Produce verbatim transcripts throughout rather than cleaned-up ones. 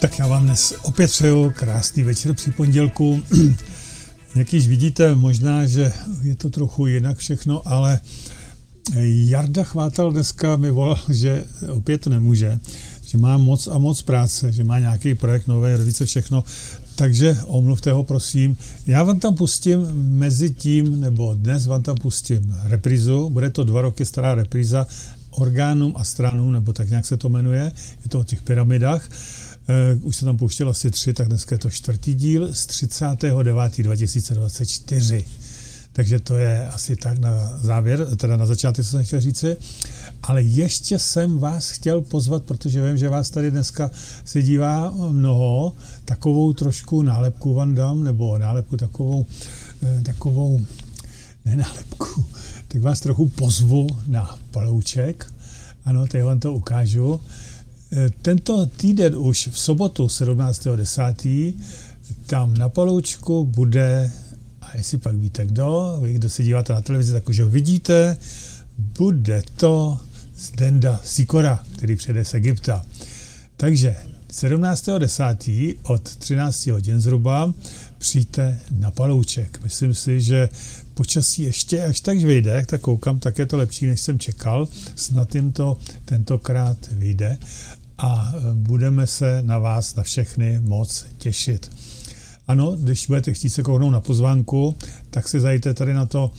Tak já vám dnes opět přeju krásný večer při pondělku. Jak již vidíte, možná, že je to trochu jinak všechno, ale Jarda Chvátal dneska mi volal, že opět nemůže, že má moc a moc práce, že má nějaký projekt, nové rodice, všechno. Takže omluvte ho, prosím. Já vám tam pustím mezi tím, nebo dnes vám tam pustím reprízu. Bude to dva roky stará repríza Orgánům a stranům, nebo tak nějak se to jmenuje. Je to o těch pyramidách. Uh, už se tam pouštěl asi tři, tak dneska je to čtvrtý díl z třicátého devátého dva tisíce dvacet čtyři. Takže to je asi tak na závěr, teda na začátek, co jsem chtěl říci. Ale ještě jsem vás chtěl pozvat, protože vím, že vás tady dneska se dívá mnoho, takovou trošku nálepku vám dám, nebo nálepku takovou, takovou, ne nálepku, tak vás trochu pozvu na palouček. Ano, teď vám to ukážu. Tento týden už v sobotu sedmnáctého desátého tam na paloučku bude, a jestli pak víte kdo, vy, kdo se díváte na televizi, tak už ho vidíte, bude to Zdenda Sýkora, který přijede z Egypta. Takže sedmnáctého desátého od třináct hodin zhruba přijďte na palouček. Myslím si, že počasí ještě až tak vyjde, tak koukám, tak je to lepší, než jsem čekal. Snad jim to tentokrát vyjde a budeme se na vás, na všechny moc těšit. Ano, když budete chtít se kouknout na pozvánku, tak si zajděte tady na to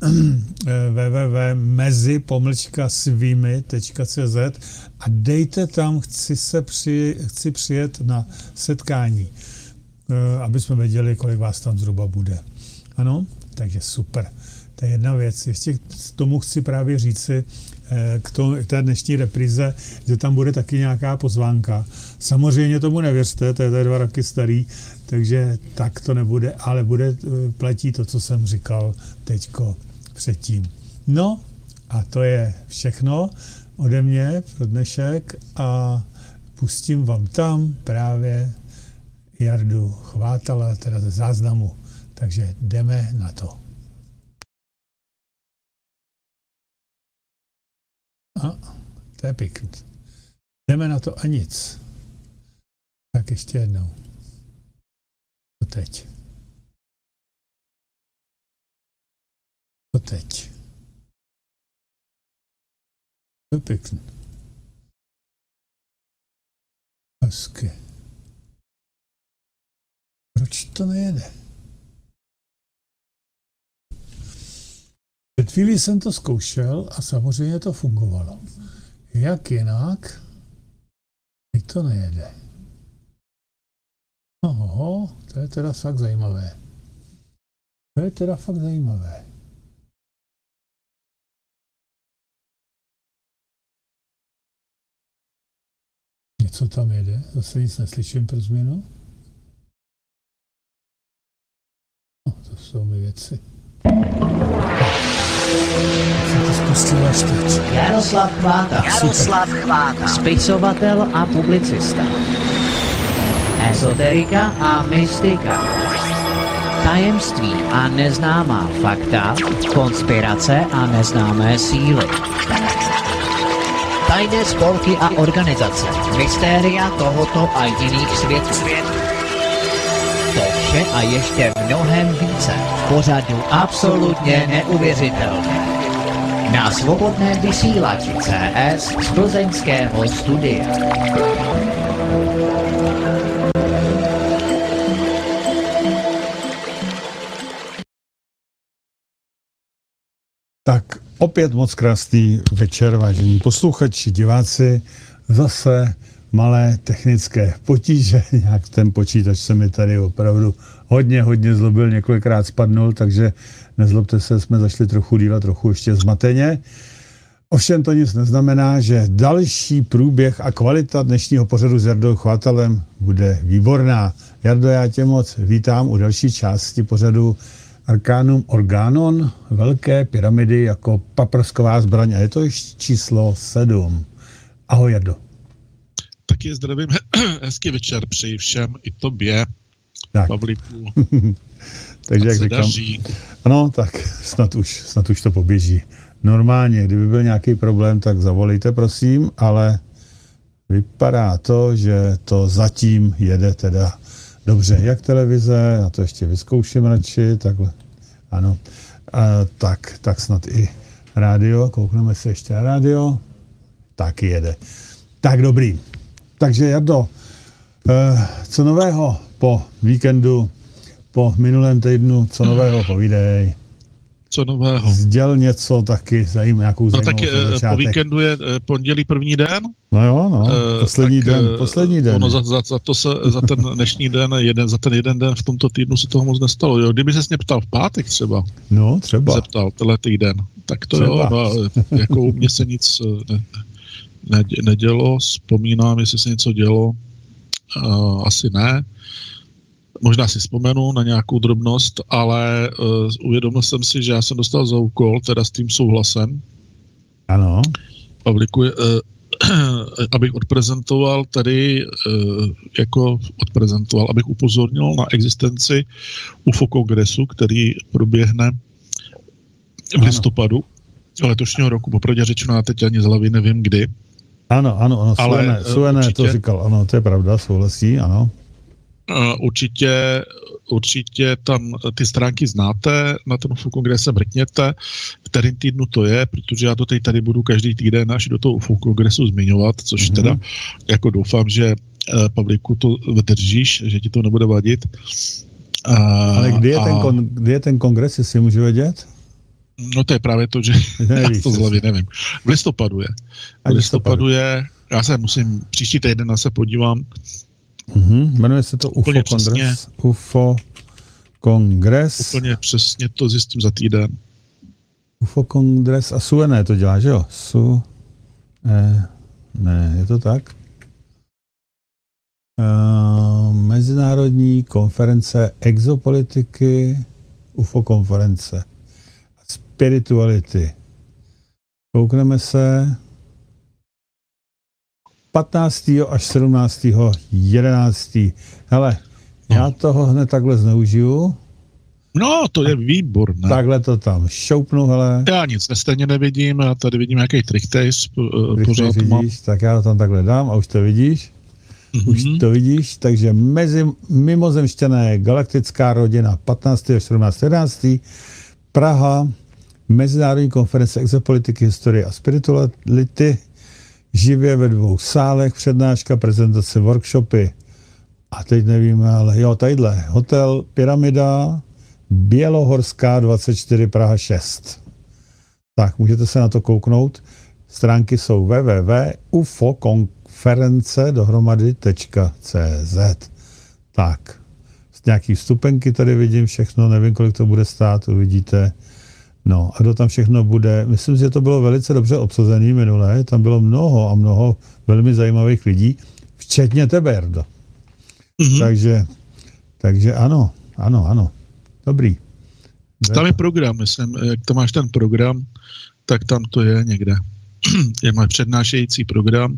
w w w tečka mezi pomlčka svými tečka c z a dejte tam, chci, se při, chci přijet na setkání, aby jsme věděli, kolik vás tam zhruba bude. Ano, takže super. To je jedna věc. Ještě k tomu chci právě říci, k, to, k té dnešní repríze, že tam bude taky nějaká pozvánka. Samozřejmě tomu nevěřte, to je tady dva roky starý, takže tak to nebude, ale bude, platí to, co jsem říkal teďko předtím. No a to je všechno ode mě pro dnešek a pustím vám tam právě Jardu Chvátala, teda ze záznamu. Takže jdeme na to. A to je pěkný. Jdeme na to a nic. Tak ještě jednou. To teď. To teď. To je pěkný. Hezky. Proč to nejede? Před chvílí jsem to zkoušel a samozřejmě to fungovalo. Jak jinak? Teď to nejede. Oho, to je teda fakt zajímavé. To je teda fakt zajímavé. Něco tam jede, zase nic neslyším pro změnu. No, to jsou mi věci. Jaroslav Chvátal. Jaroslav Chvátal. Spisovatel a publicista. Ezoterika a mystika. Tajemství a neznámá fakta. Konspirace a neznámé síly. Tajné spolky a organizace. Mystéria tohoto a jiných světů. To vše a ještě mnohem více. V pořadu absolutně neuvěřitelné. Na svobodném vysílači C S z plzeňského studia. Tak opět moc krásný večer, vážení posluchači, diváci. Zase malé technické potíže, nějak ten počítač se mi tady opravdu hodně, hodně zlobil, několikrát spadnul, takže nezlobte se, jsme zašli trochu díl a trochu ještě zmateně. Ovšem to nic neznamená, že další průběh a kvalita dnešního pořadu s Jardou Chvátalem bude výborná. Jardo, já tě moc vítám u další části pořadu Arcanum Organon, velké pyramidy jako paprsková zbraň. A je to již číslo sedm. Ahoj, Jardo. Taky zdravím, hezký večer přeji všem, i tobě, tak. Pavlíku. Takže jak říkám, daří. Ano, tak snad už, snad už to poběží. Normálně, kdyby byl nějaký problém, tak zavolejte, prosím, ale vypadá to, že to zatím jede teda dobře. Jak televize, já to ještě vyzkouším radši, takhle, ano, a, tak, tak snad i rádio, koukneme se ještě na rádio, tak jede. Tak dobrý. Takže Jardo, eh, co nového po víkendu, po minulém týdnu, co nového povídej? Co nového? Sděl něco taky, zajím, nějakou No zajímavou tak je, začátek. po víkendu je pondělí první den. No jo, no, poslední tak, den, poslední den. Ono za, za, za, to se, za ten dnešní den, jeden, za ten jeden den v tomto týdnu se toho moc nestalo. Jo, kdyby ses mě ptal v pátek třeba, No, třeba. zeptal tenhle týden, tak to Třeba. jo, no, jako u mě se nic ne, ne, nedělo, vzpomínám, jestli se něco dělo, uh, asi ne. Možná si vzpomenu na nějakou drobnost, ale uh, uvědomil jsem si, že já jsem dostal za úkol, teda s tím souhlasem, Ano. Pavlíku, uh, abych odprezentoval tady, uh, jako odprezentoval, abych upozornil na existenci U F O kongresu, který proběhne v listopadu letošního roku. Popravdě řečeno, já teď ani z hlavy nevím kdy. Ano, ano, ano, Ale, Suené, uh, Suené to určitě. říkal, ano, to je pravda, souhlasí, ano. Uh, určitě, určitě tam ty stránky znáte, na ten U F O kongrese mrkněte, v kterém týdnu to je, protože já to teď tady budu každý týden až do toho U F O kongresu zmiňovat, což Mhm. teda jako doufám, že uh, Pavlíku to vydržíš, že ti to nebude vadit. Uh, Ale kdy je, a, ten kon, kdy je ten kongres, jestli můžu vědět? No to je právě to, že Nevíš, já to z hlavy nevím. V listopadu je. A V listopadu je, já se musím, příští týden na se podívám, Mhm, jmenuje se to U F O Úplně kongres. přesně. U F O kongres. úplně přesně to zjistím za týden. U F O kongres a Suené to dělá, že jo? Su... Ne, ne, je to tak? Uh, mezinárodní konference exopolitiky, U F O konference, spirituality. Koukneme se patnáctého až sedmnáctého jedenáctého Hele, já toho hned takhle zneužiju. No, to je výborné. Takhle to tam šoupnu, hele. Já nic stejně nevidím, já tady vidím nějaký tricktace, Když pořád to mám. vidíš, tak já to tam takhle dám a už to vidíš. Už Mhm. to vidíš, takže mezi mimozemšťané galaktická rodina patnáctého až sedmnáctého jedenáctého Praha, Mezinárodní konference exopolitiky, historie a spirituality, živě ve dvou sálech, přednáška, prezentace, workshopy. A teď nevíme, ale jo, tadyhle, hotel Pyramida, Bělohorská dvacet čtyři Praha šest. Tak, můžete se na to kouknout. Stránky jsou w w w tečka u f o konference dohromady tečka c z. Tak, nějaký vstupenky tady vidím všechno, nevím, kolik to bude stát, uvidíte. No a kdo tam všechno bude, myslím, že to bylo velice dobře obsazený minulé, tam bylo mnoho a mnoho velmi zajímavých lidí, včetně tebe, Jardo. Mhm. Takže, takže ano, ano, ano, dobrý. Tam je program, myslím, jak to máš ten program, tak tam to je někde. Je můj přednášející program.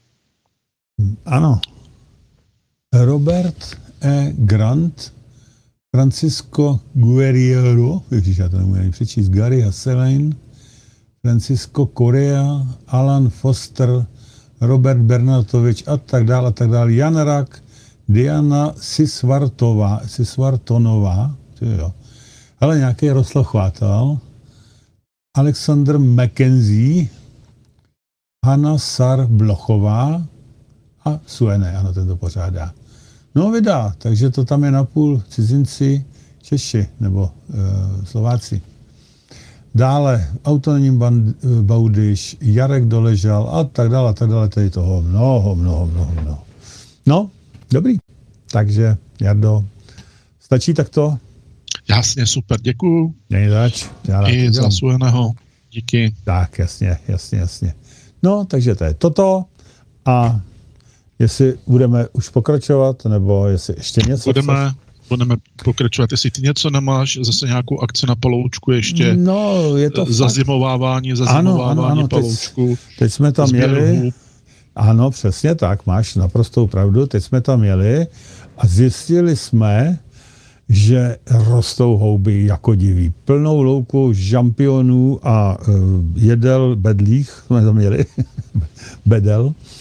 Ano. Robert E. Grant, Francisco Guerriero, ježiš, já to nemůžu ani přečíst, Gary Hasselain, Francisco Correa, Alan Foster, Robert Bernatovič a tak dále, a tak dále. Jan Rak, Diana Sisvartová, Sisvartonová, jo. Ale nějaký Roslochvátal, Alexander McKenzie, Hanna Sar Blochová a Suené, ano, ten to pořádá. No vydá, takže to tam je napůl cizinci, Češi nebo e, Slováci. Dále Autoním Baudyš, Jarek Doležal a tak dále, a tak dále, tady toho mnoho, mnoho, mnoho, mnoho. No, dobrý. Takže, Jardo, stačí takto? Jasně, super, děkuju. Není zač. Já rád I to za dělám. Sueného. Díky. Tak, jasně, jasně, jasně. No, takže to je toto a jestli budeme už pokračovat, nebo jestli ještě něco Budeme, budeme pokračovat, jestli ty něco nemáš, zase nějakou akci na paloučku ještě, No, je to fakt. zazimovávání, Ano, zazimovávání ano, ano, teď- paloučku. Teď jsme tam sběr měli, hub. ano, přesně tak, máš naprostou pravdu, teď jsme tam měli a zjistili jsme, že rostou houby jako diví. Plnou louku žampionů a uh, jedel bedlích jsme tam měli, bedel,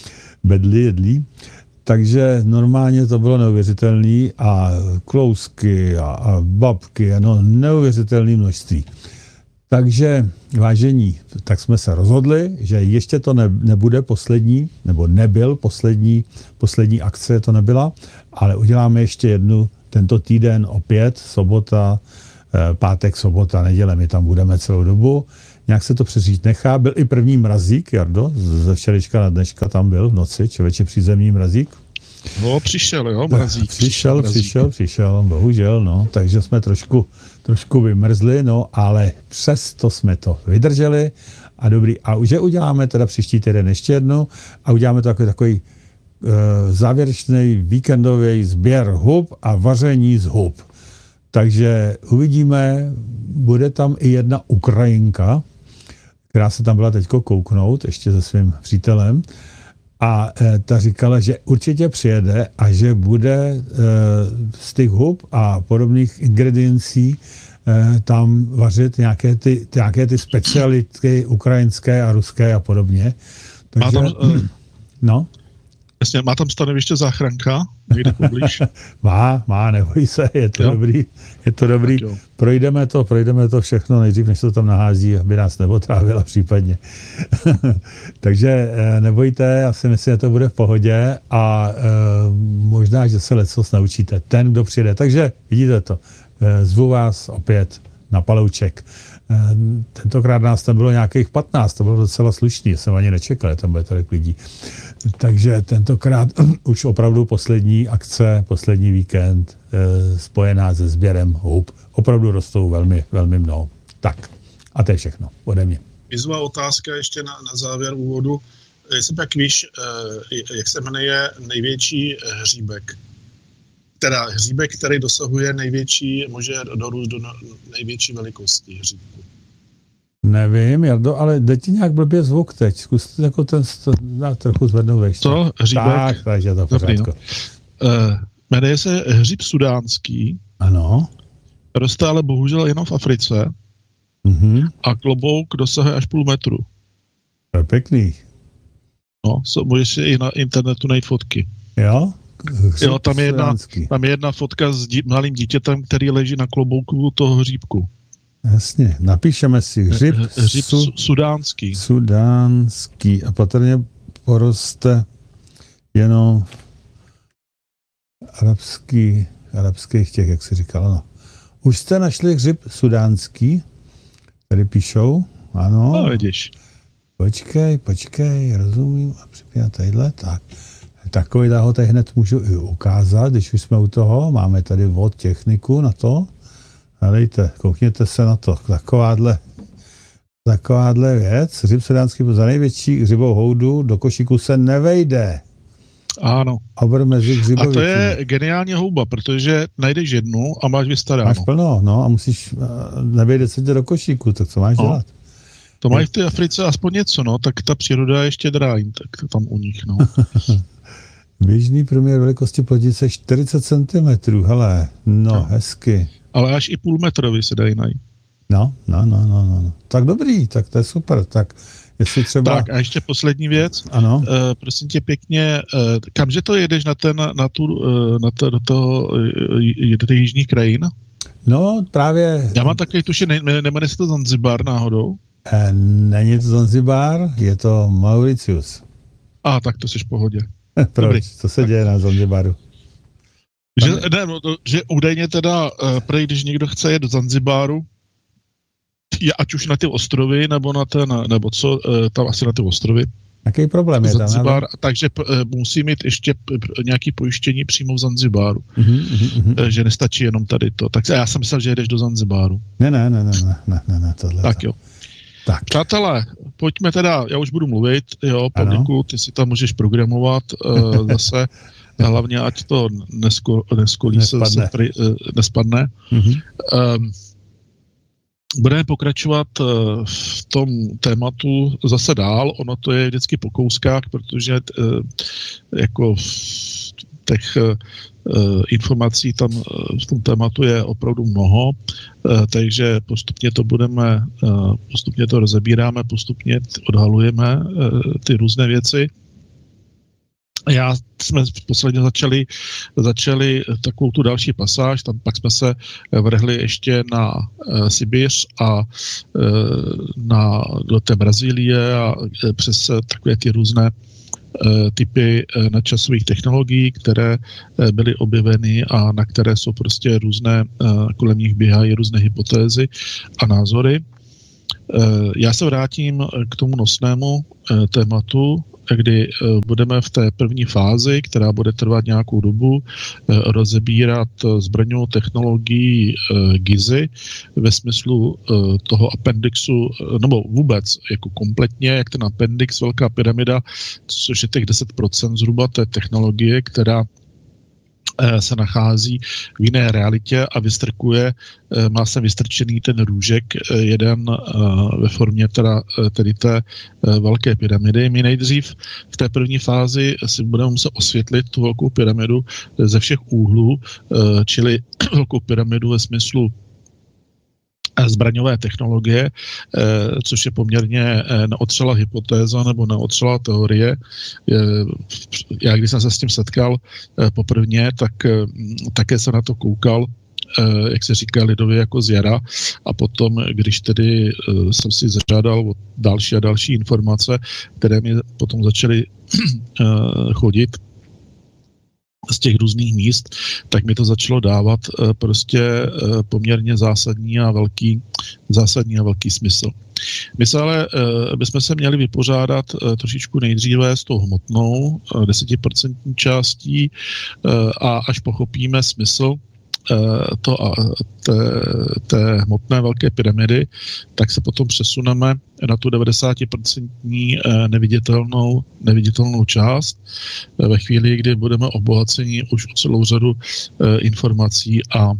bedli, jedlí. Takže normálně to bylo neuvěřitelné a klousky a, a babky, no neuvěřitelné množství. Takže, vážení, tak jsme se rozhodli, že ještě to ne, nebude poslední, nebo nebyl poslední, poslední akce to nebyla, ale uděláme ještě jednu tento týden opět, sobota, pátek, sobota, neděle, my tam budeme celou dobu. Nějak se to přeříct nechá. Byl i první mrazík, Jardo, ze včerejška na dneška tam byl v noci, člověče přízemní mrazík. No, přišel, jo, mrazík. Přišel, mrazík. přišel, přišel, bohužel, no, takže jsme trošku, trošku vymrzli, no, ale přesto jsme to vydrželi a dobrý. A už uděláme teda příští týden ještě jednu a uděláme takový, takový uh, závěrečný víkendový sběr hub a vaření z hub. Takže uvidíme, bude tam i jedna Ukrajinka, která se tam byla teďko kouknout, ještě se svým přítelem, a e, ta říkala, že určitě přijede a že bude e, z těch hub a podobných ingrediencí e, tam vařit nějaké ty, nějaké ty specialitky ukrajinské a ruské a podobně. Takže, Má tam, uh, no? Jasně, má tam stanoviště záchranka, někde poblíž. má, má, neboj se, je to jo? dobrý, je to dobrý. Projdeme to, projdeme to všechno nejdřív, než to tam nahází, aby nás neotrávila případně. Takže nebojte, já si myslím, že to bude v pohodě a e, možná, že se lecos naučíte. Ten, kdo přijde. Takže vidíte to. E, zvu vás opět na palouček. E, tentokrát nás tam bylo nějakých patnáct, to bylo docela slušný, jsem ani nečekal, tam bude tolik lidí. Takže tentokrát už opravdu poslední akce, poslední víkend e, spojená se sběrem hub. Opravdu rostou velmi, velmi mnoho. Tak, a to je všechno ode mě. Výzva otázka ještě na, na závěr úvodu. Jestli tak víš, e, jak se jmenuje největší hříbek? Teda hříbek, který dosahuje největší, může dorůst do největší velikosti hříbku. Nevím, Jardo, ale jde ti nějak blbě zvuk teď. Zkuste jako ten st- trochu zvednout vejš. To hříbek? Tak, takže to pořádko. No. Uh, jmenuje se hříb sudánský. Ano. Roste ale bohužel jenom v Africe. Mm-hmm. A klobouk dosahuje až půl metru. To je pěkný. No, so, můžeš si i na internetu najít fotky. Jo? Hříb jo, tam je, jedna, sudánský. tam je jedna fotka s dí, malým dítětem, který leží na klobouku toho hříbku. Jasně, napíšeme si hřib, hřib su, sudánský. Sudánský a patrně poroste jenom arabský, arabských těch, jak se říkalo. No. Už jste našli hřib sudánský? Tady píšou, ano. No, vidíš. Počkej, počkej, rozumím. A připět tadyhle, tak. Takový ho tady hned můžu i ukázat, když už jsme u toho. Máme tady vod techniku na to. Dejte, koukněte se na to. Takováhle, takováhle věc. Hřib sudánský za největší hřibou houdu do košíku se nevejde. Ano. Obr mezi hřibovitými. A to je geniální houba, protože najdeš jednu a máš vystaráno. Máš plno, no a musíš, nevejde se tě do košíku, tak co máš no. dělat? To mají v té Africe aspoň něco, no, tak ta příroda je štědrá, tak tam u nich, no. Běžný průměr velikosti plodice čtyřicet centimetrů, hele, no, no, hezky. Ale až i půl metrový se dají najít. No, no, no, no, no. Tak dobrý, tak to je super, tak jestli třeba... Tak a ještě poslední věc. Ano. Uh, prosím tě pěkně, uh, kamže to jedeš na ten, na tu, uh, na to, do toho, uh, do těch jižních krajin? No, právě... Já mám takový tuši, ne, nemenuje se to Zanzibar náhodou? Eh, není to Zanzibar, je to Mauritius. A ah, tak to jsi v pohodě. Proč? Dobrý. Co se děje na Zanzibaru? Že, ne, no, to, že údajně teda, uh, prej, když někdo chce jet do Zanzibaru, ať už na ty ostrovy, nebo na ten, nebo co, uh, tam asi na ty ostrovy. Jaký problém je Zanzibar, tam? takže p, musí mít ještě p, nějaký pojištění přímo v Zanzibaru. Uh-huh, uh-huh. Že nestačí jenom tady to. Tak já jsem myslel, že jedeš do Zanzibaru. Ne, ne, ne, ne, ne, ne, ne tohle. Tak jo. Tak. Přátelé, pojďme teda, já už budu mluvit, jo, Pavlíku, ty si tam můžeš programovat uh, zase, hlavně ať to nesko, neskolí nespadne. se, se uh, nespadne. Uh-huh. Um, Budeme pokračovat v tom tématu zase dál. Ono to je vždycky po kouskách, protože jako těch informací tam v tom tématu je opravdu mnoho, takže postupně to budeme, postupně to rozebíráme, postupně odhalujeme ty různé věci. Já jsme posledně začali, začali takovou tu další pasáž, tam pak jsme se vrhli ještě na e, Sibiř a e, na, do té Brazílie a e, přes takové ty různé e, typy e, nadčasových technologií, které e, byly objeveny a na které jsou prostě různé, e, kolem nich běhají různé hypotézy a názory. E, já se vrátím k tomu nosnému e, tématu, kdy budeme v té první fázi, která bude trvat nějakou dobu, rozebírat zbraňovou technologii GIZY ve smyslu toho appendixu, nebo vůbec jako kompletně, jak ten appendix, velká pyramida, což je těch deset procent zhruba té technologie, která se nachází v jiné realitě a vystrkuje, má se vystrčený ten růžek, jeden ve formě teda, tedy té velké pyramidy. My nejdřív v té první fázi si budeme muset osvětlit tu velkou pyramidu ze všech úhlů, čili velkou pyramidu ve smyslu zbraňové technologie, což je poměrně neotřelá hypotéza nebo neotřelá teorie. Já, když jsem se s tím setkal poprvně, tak také se na to koukal, jak se říká lidově, jako z jara, a potom, když tedy jsem si zažádal o další a další informace, které mi potom začaly chodit z těch různých míst, tak mi to začalo dávat prostě poměrně zásadní a velký, zásadní a velký smysl. My se ale bychom se měli vypořádat trošičku nejdříve s tou hmotnou desetiprocentní částí a až pochopíme smysl to, té, té hmotné velké pyramidy, tak se potom přesuneme na tu devadesátiprocentní neviditelnou, neviditelnou část ve chvíli, kdy budeme obohaceni už o celou řadu informací a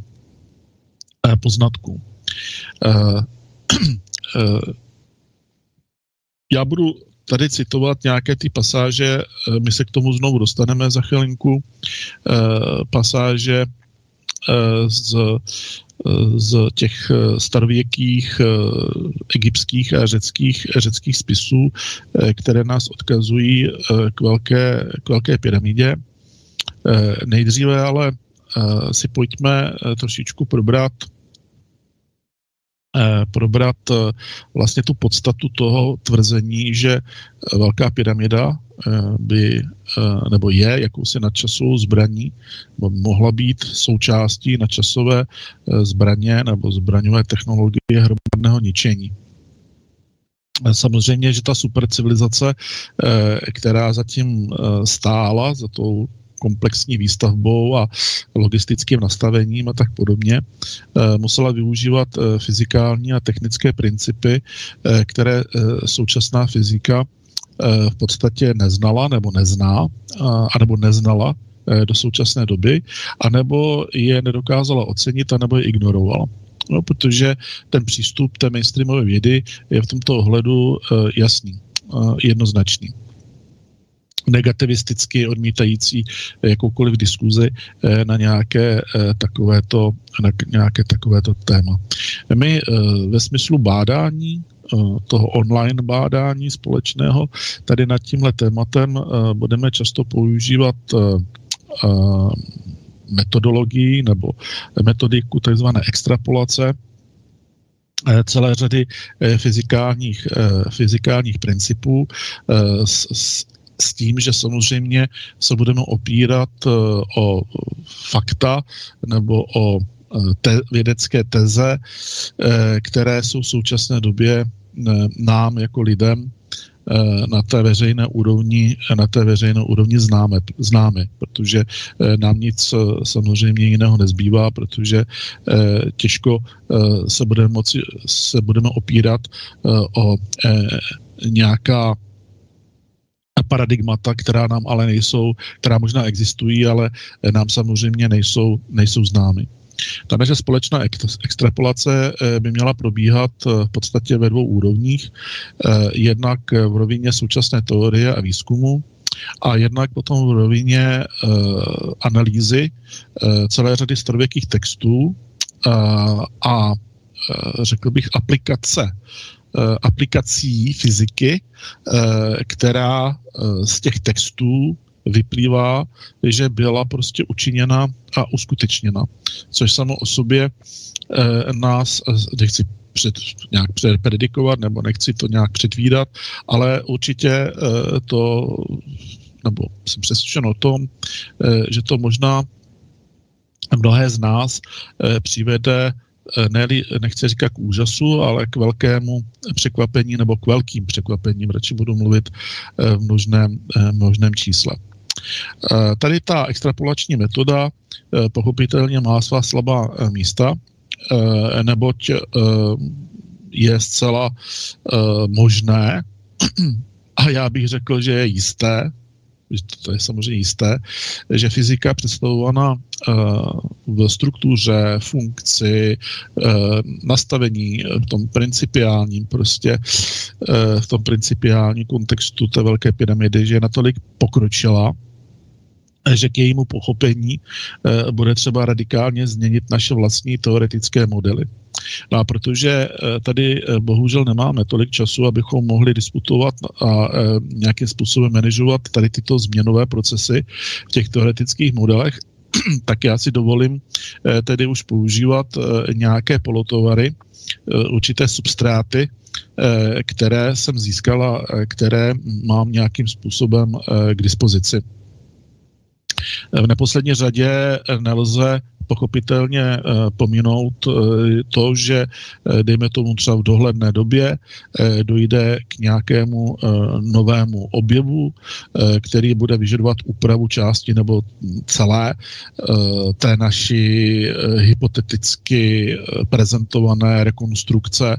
poznatků. Já budu tady citovat nějaké ty pasáže, my se k tomu znovu dostaneme za chvilinku, pasáže z, z těch starověkých egyptských a řeckých, řeckých spisů, které nás odkazují k velké, k velké pyramidě. Nejdříve ale si pojďme trošičku probrat probrat vlastně tu podstatu toho tvrzení, že velká pyramida by, nebo je jakousi nadčasovou zbraní, mohla být součástí nadčasové zbraně nebo zbraňové technologie hromadného ničení. Samozřejmě, že ta supercivilizace, která zatím stála za tou komplexní výstavbou a logistickým nastavením a tak podobně, musela využívat fyzikální a technické principy, které současná fyzika v podstatě neznala nebo nezná, anebo neznala do současné doby, anebo je nedokázala ocenit, anebo je ignorovala. No, protože ten přístup té mainstreamové vědy je v tomto ohledu jasný, jednoznačný. Negativisticky odmítající jakoukoliv diskuzi na nějaké takovéto, na nějaké takovéto téma. My ve smyslu bádání, toho online bádání společného, tady nad tímhle tématem budeme často používat metodologii nebo metodiku takzvané extrapolace celé řady fyzikálních, fyzikálních principů s, s s tím, že samozřejmě se budeme opírat o fakta nebo o te- vědecké teze, které jsou v současné době nám jako lidem na té veřejné úrovni, na té veřejné úrovni známe, známe, protože nám nic samozřejmě jiného nezbývá, protože těžko se budeme moci, se budeme opírat o nějaká paradigmata, která nám ale nejsou, která možná existují, ale nám samozřejmě nejsou, nejsou známy. Ta naše společná extrapolace by měla probíhat v podstatě ve dvou úrovních. Jednak v rovině současné teorie a výzkumu a jednak potom v rovině analýzy celé řady starověkých textů a řekl bych aplikace aplikací fyziky, která z těch textů vyplývá, že byla prostě učiněna a uskutečněna. Což samo o sobě nás, nechci před, nějak predikovat, nebo nechci to nějak předvídat, ale určitě to, nebo jsem přesvědčen o tom, že to možná mnohé z nás přivede, ne, nechci říkat k úžasu, ale k velkému překvapení nebo k velkým překvapením, radši budu mluvit v množném, množném čísle. Tady ta extrapolační metoda pochopitelně má svá slabá místa, neboť je zcela možné, a já bych řekl, že je jisté, to je samozřejmě jisté, že fyzika představovaná v struktuře, funkci, nastavení v tom principiálním prostě, v tom principiálním kontextu té velké pyramidy, že je natolik pokročila, že k jejímu pochopení bude třeba radikálně změnit naše vlastní teoretické modely. No a protože tady bohužel nemáme tolik času, abychom mohli diskutovat a nějakým způsobem manažovat tady tyto změnové procesy v těch teoretických modelech, tak já si dovolím tedy už používat nějaké polotovary, určité substráty, které jsem získala, které mám nějakým způsobem k dispozici. V neposlední řadě nelze pochopitelně pominout to, že dejme tomu třeba v dohledné době dojde k nějakému novému objevu, který bude vyžadovat úpravu části nebo celé té naší hypoteticky prezentované rekonstrukce,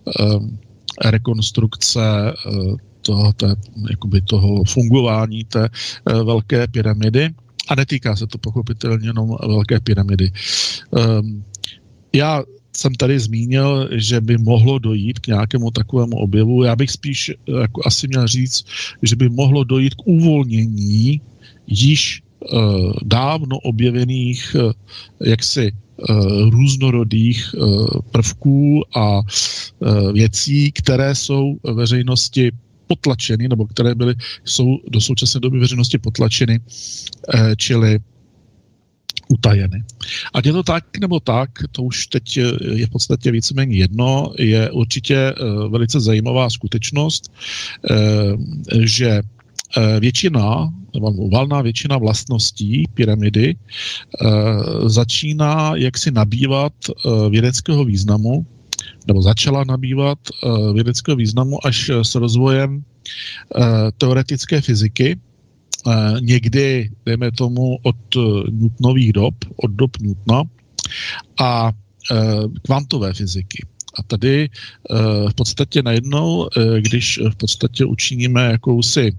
rekonstrukce toho, té, jakoby toho fungování té velké pyramidy. A netýká se to pochopitelně jenom velké pyramidy. Um, já jsem tady zmínil, že by mohlo dojít k nějakému takovému objevu. Já bych spíš jako asi měl říct, že by mohlo dojít k uvolnění již uh, dávno objevených uh, jaksi uh, různorodých uh, prvků a uh, věcí, které jsou veřejnosti potlačeny, nebo které byly, jsou do současné doby veřejnosti potlačeny, eh, čili utajeny. Ať je to tak, nebo tak, to už teď je v podstatě víceméně jedno, je určitě eh, velice zajímavá skutečnost, eh, že eh, většina, nebo valná většina vlastností pyramidy eh, začíná jaksi nabývat eh, vědeckého významu, nebo začala nabývat uh, vědeckého významu až s rozvojem uh, teoretické fyziky, uh, někdy, dejme tomu, od uh, Newtonových dob, od dob Newtona, a uh, kvantové fyziky. A tady uh, v podstatě najednou, uh, když v podstatě učiníme jakousi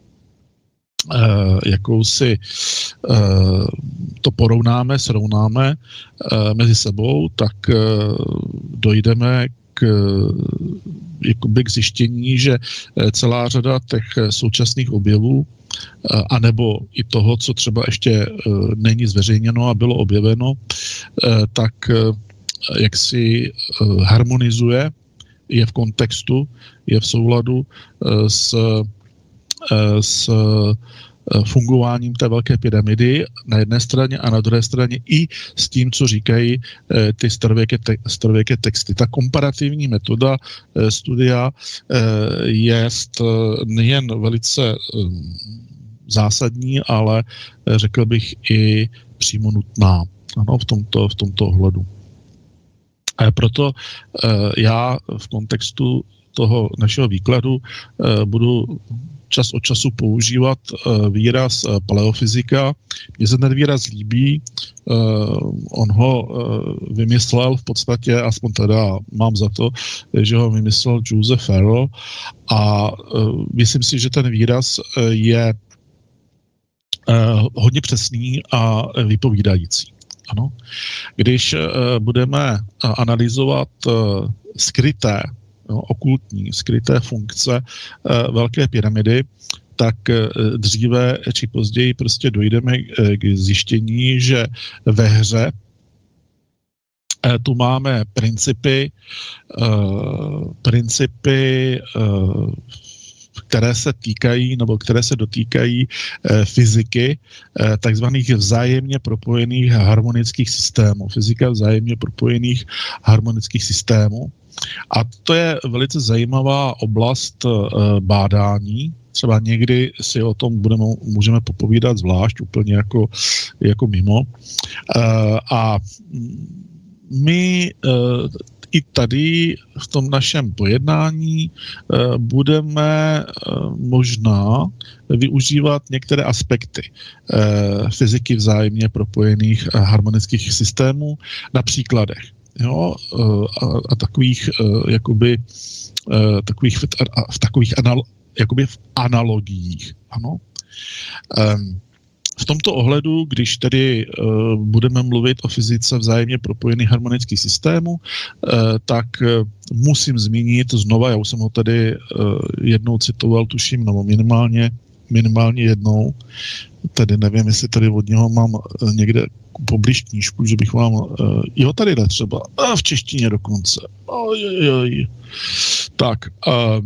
Uh, jakousi uh, to porovnáme, srovnáme uh, mezi sebou, tak uh, dojdeme k, jakoby k zjištění, že celá řada těch současných objevů uh, anebo i toho, co třeba ještě uh, není zveřejněno a bylo objeveno, uh, tak uh, jak si uh, harmonizuje, je v kontextu, je v souladu uh, s s fungováním té velké pyramidy na jedné straně a na druhé straně i s tím, co říkají ty starověké, te- starověké texty. Ta komparativní metoda studia je nejen velice zásadní, ale řekl bych i přímo nutná, ano, v tomto, v tomto ohledu. A proto já v kontextu toho našeho výkladu budu čas od času používat uh, výraz uh, paleofyzika. Mně se ten výraz líbí, uh, on ho uh, vymyslel v podstatě, aspoň teda mám za to, že ho vymyslel Joseph Farrell, a uh, myslím si, že ten výraz uh, je uh, hodně přesný a vypovídající. Ano. Když uh, budeme uh, analyzovat uh, skryté No, okultní, skryté funkce e, velké pyramidy, tak e, dříve či později prostě dojdeme e, k zjištění, že ve hře e, tu máme principy, e, principy, e, které se týkají nebo které se dotýkají fyziky takzvaných vzájemně propojených harmonických systémů. Fyzika vzájemně propojených harmonických systémů. A to je velice zajímavá oblast bádání. Třeba někdy si o tom budeme, můžeme popovídat zvlášť, úplně jako, jako mimo. A my i tady v tom našem pojednání budeme možná využívat některé aspekty fyziky vzájemně propojených harmonických systémů na příkladech. Jo, a, a takových jakoby takových v takových anal, jakoby v analogiích, ano. V tomto ohledu, když tedy uh, budeme mluvit o fyzice vzájemně propojených harmonických systémů, uh, tak uh, musím zmínit znova, já už jsem ho tady uh, jednou citoval, tuším, nebo minimálně, minimálně jednou, tedy nevím, jestli tady od něho mám uh, někde poblíž knížku, že bych vám, uh, jo, tady jde třeba, a v češtině dokonce. Ojojoj. Tak, uh,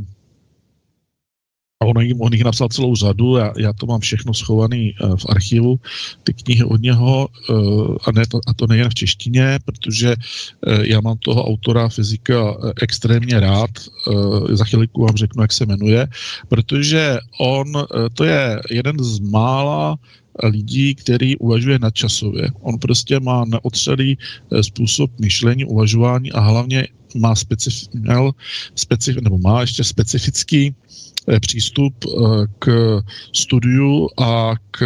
a on, on jich napsal celou řadu, já, já to mám všechno schovaný uh, v archivu, ty knihy od něho, uh, a, ne to, a to nejen v češtině, protože uh, já mám toho autora fyzika uh, extrémně rád, uh, za chvíliku vám řeknu, jak se jmenuje, protože on, uh, to je jeden z mála lidí, který uvažuje nadčasově. On prostě má neotřelý uh, způsob myšlení, uvažování a hlavně má specif, měl specif, nebo má ještě specifický přístup k studiu a k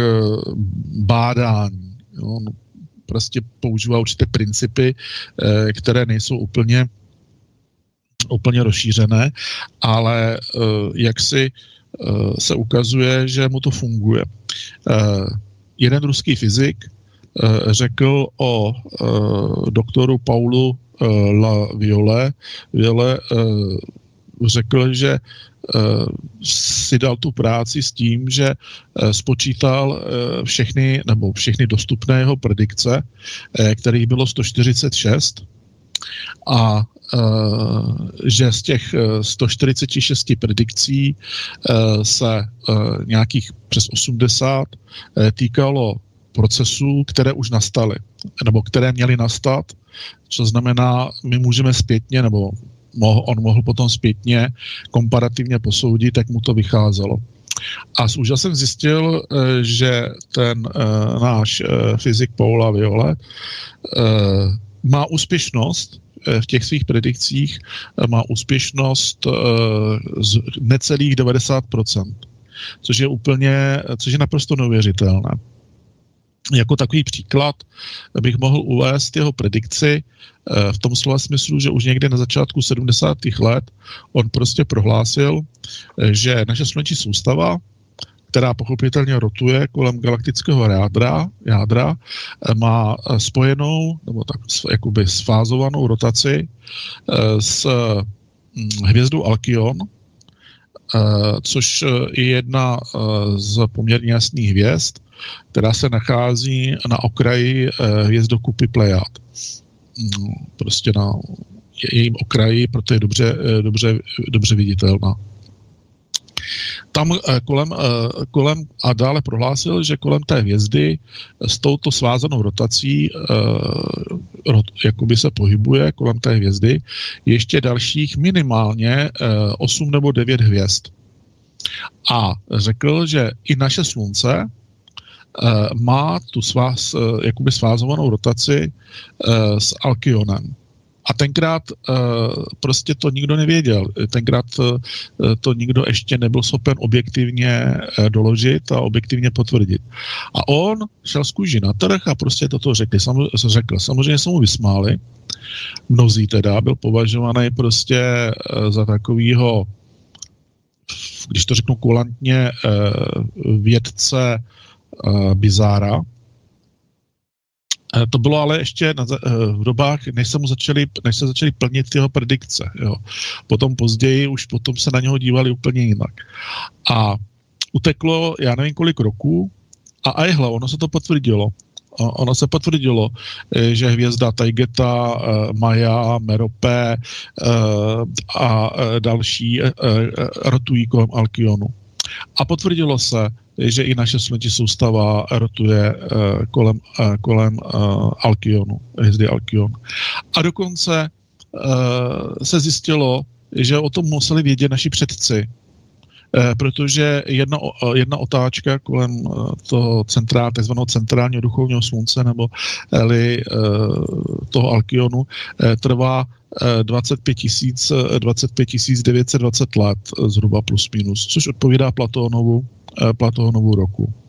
bádání. Jo, no, prostě používá určité principy, které nejsou úplně, úplně rozšířené, ale jak si se ukazuje, že mu to funguje. Jeden ruský fyzik řekl o doktoru Paulu La Viole, Viole řekl, že si dal tu práci s tím, že spočítal všechny, nebo všechny dostupné jeho predikce, kterých bylo sto čtyřicet šest, a že z těch sto čtyřicet šest predikcí se nějakých přes osmdesát týkalo procesů, které už nastaly, nebo které měly nastat, co znamená, my můžeme zpětně, nebo mohl, on mohl potom zpětně komparativně posoudit, jak mu to vycházelo. A s úžasem zjistil, že ten náš fyzik Paula Viole má úspěšnost v těch svých predikcích, má úspěšnost z necelých devadesát procent, což je úplně, což je naprosto neuvěřitelné. Jako takový příklad bych mohl uvést jeho predikci v tom slova smyslu, že už někde na začátku sedmdesátých let on prostě prohlásil, že naše sluneční soustava, která pochopitelně rotuje kolem galaktického jádra, jádra má spojenou, nebo tak jakoby sfázovanou rotaci s hvězdou Alkion, což je jedna z poměrně jasných hvězd, která se nachází na okraji hvězdokupy Plejad. Prostě na jejím okraji, proto je dobře, dobře, dobře viditelná. Tam kolem, kolem a dále prohlásil, že kolem té hvězdy s touto svázanou rotací jakoby se pohybuje kolem té hvězdy ještě dalších minimálně osm nebo devět hvězd. A řekl, že i naše slunce má tu sváz, jakoby svázovanou rotaci s Alkionem. A tenkrát prostě to nikdo nevěděl. Tenkrát to nikdo ještě nebyl schopen objektivně doložit a objektivně potvrdit. A on šel z kůži na trh a prostě toto řekl. řekl. Samozřejmě se mu vysmáli. Mnozí teda, byl považovaný prostě za takovýho, když to řeknu kulantně, vědce bizára. To bylo ale ještě na, v dobách, než se mu začali, než se začaly plnit jeho predikce. Jo. Potom později už potom se na něho dívali úplně jinak. A uteklo, já nevím kolik roků, a ajhle, ono se to potvrdilo. Ono se potvrdilo, že hvězda Taygeta, Maja, Merope a další rotují kolem Alkyonu. A potvrdilo se, že i naše sluneční soustava rotuje kolem, kolem Alkyonu, hvězdy Alkyon. A dokonce se zjistilo, že o tom museli vědět naši předci, protože jedna, jedna otáčka kolem toho centrál, takzvaného centrálního duchovního slunce nebo eli, toho Alkyonu trvá dvacet pět tisíc devět set dvacet let, zhruba plus minus, což odpovídá Platónovu, Platónovu roku.